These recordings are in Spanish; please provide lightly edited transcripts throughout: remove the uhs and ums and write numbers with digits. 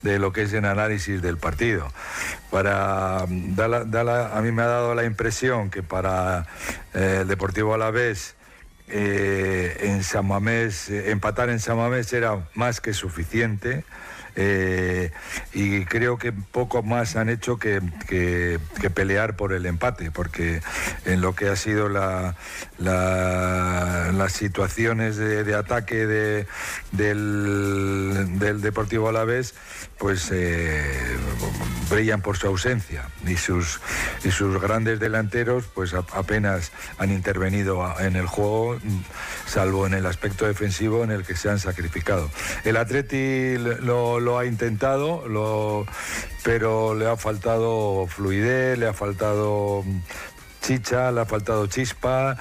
de lo que es el análisis del partido. A mí me ha dado la impresión que para el Deportivo Alavés en San Mamés, empatar en San Mamés era más que suficiente. Y creo que poco más han hecho que pelear por el empate, porque en lo que ha sido las situaciones de ataque del Deportivo Alavés, pues brillan por su ausencia, y sus grandes delanteros pues apenas han intervenido en el juego, salvo en el aspecto defensivo en el que se han sacrificado. El Atleti lo ha intentado, pero le ha faltado fluidez, le ha faltado chicha, le ha faltado chispa,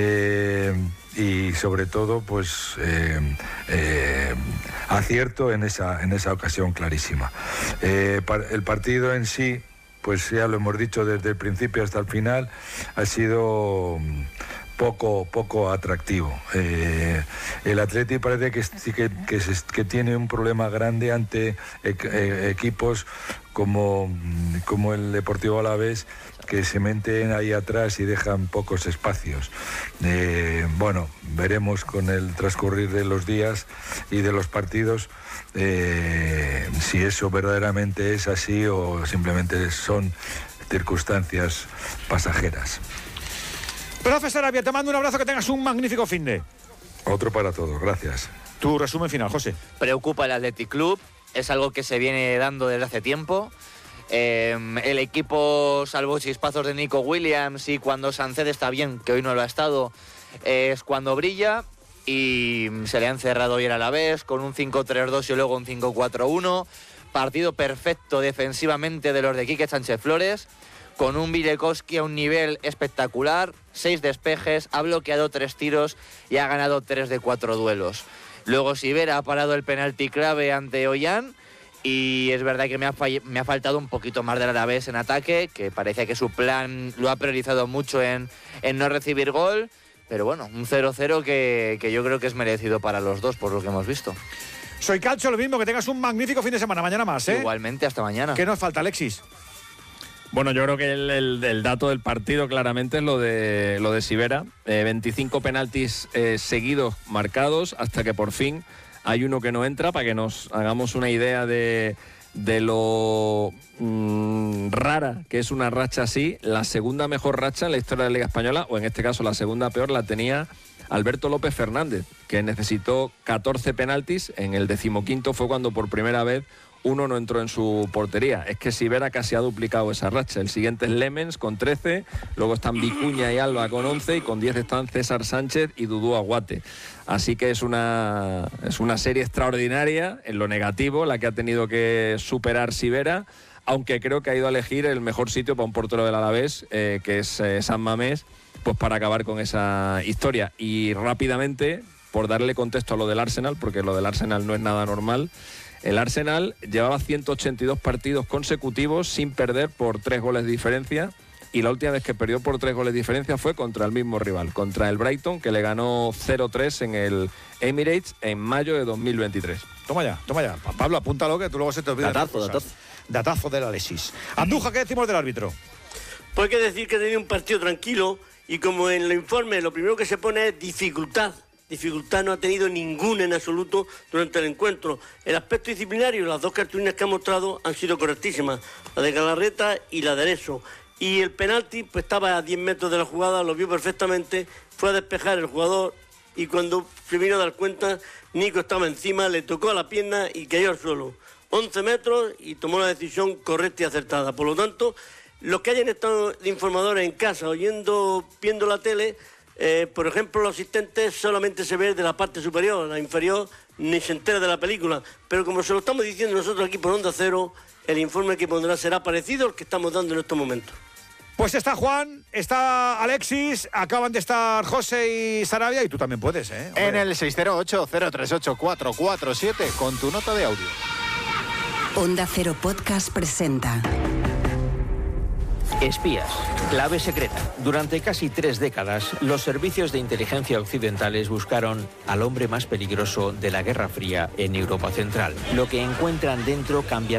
y sobre todo pues acierto en esa ocasión clarísima. El partido en sí, pues ya lo hemos dicho desde el principio hasta el final, ha sido poco atractivo. El Atleti parece que tiene un problema grande ante equipos como el Deportivo Alavés, que se meten ahí atrás y dejan pocos espacios. Bueno, veremos con el transcurrir de los días y de los partidos si eso verdaderamente es así o simplemente son circunstancias pasajeras. Profe Sarabia, te mando un abrazo, que tengas un magnífico finde. Otro para todos, gracias. Tu resumen final, José. Preocupa el Athletic Club, es algo que se viene dando desde hace tiempo. El equipo, salvo chispazos de Nico Williams y cuando Sánchez está bien, que hoy no lo ha estado, es cuando brilla, y se le han cerrado hoy a la vez con un 5-3-2 y luego un 5-4-1. Partido perfecto defensivamente de los de Quique Sánchez Flores, con un Birekowski a un nivel espectacular, 6 despejes, ha bloqueado 3 tiros y ha ganado 3 de 4 duelos. Luego Sivera ha parado el penalti clave ante Ollán, y es verdad que me ha faltado un poquito más del Alavés en ataque, que parece que su plan lo ha priorizado mucho en no recibir gol, pero bueno, un 0-0 que yo creo que es merecido para los dos, por lo que hemos visto. Soy Calcio, lo mismo, que tengas un magnífico fin de semana. Mañana más, ¿eh? Igualmente, hasta mañana. ¿Qué nos falta, Alexis? Bueno, yo creo que el dato del partido claramente es lo de Sivera. 25 penaltis seguidos marcados, hasta que por fin hay uno que no entra, para que nos hagamos una idea de lo rara que es una racha así. La segunda mejor racha en la historia de la Liga Española, o en este caso la segunda peor, la tenía Alberto López Fernández, que necesitó 14 penaltis. En el 15º fue cuando por primera vez uno no entró en su portería. Es que Sivera casi ha duplicado esa racha. El siguiente es Lemens con 13, luego están Vicuña y Alba con 11, y con 10 están César Sánchez y Dudú Aguate. Así que es una serie extraordinaria en lo negativo, la que ha tenido que superar Sivera, aunque creo que ha ido a elegir el mejor sitio para un portero del Alavés, que es San Mamés, pues para acabar con esa historia. Y rápidamente, por darle contexto a lo del Arsenal, porque lo del Arsenal no es nada normal, el Arsenal llevaba 182 partidos consecutivos sin perder por 3 goles de diferencia, y la última vez que perdió por 3 goles de diferencia fue contra el mismo rival, contra el Brighton, que le ganó 0-3 en el Emirates en mayo de 2023. Toma ya. Pablo, apúntalo, que tú luego se te olvida. Datazo del Alexis. Andújar, ¿qué decimos del árbitro? Pues hay que decir que ha tenido un partido tranquilo, y como en el informe lo primero que se pone es dificultad no ha tenido ninguna en absoluto durante el encuentro. El aspecto disciplinario, las 2 cartulinas que ha mostrado han sido correctísimas, la de Galarreta y la de Areso. Y el penalti, pues estaba a 10 metros de la jugada, lo vio perfectamente, fue a despejar el jugador, y cuando se vino a dar cuenta, Nico estaba encima, le tocó a la pierna y cayó al suelo. 11 metros y tomó la decisión correcta y acertada. Por lo tanto, los que hayan estado de informadores en casa, viendo la tele, por ejemplo, los asistentes solamente se ven de la parte superior, la inferior ni se entera de la película. Pero como se lo estamos diciendo nosotros aquí por Onda Cero, el informe que pondrá será parecido al que estamos dando en estos momentos. Pues está Juan, está Alexis, acaban de estar José y Sarabia, y tú también puedes, ¿eh? En el 608-038-447 con tu nota de audio. Onda Cero Podcast presenta Espías, clave secreta. Durante casi 3 décadas, los servicios de inteligencia occidentales buscaron al hombre más peligroso de la Guerra Fría en Europa Central. Lo que encuentran dentro cambiará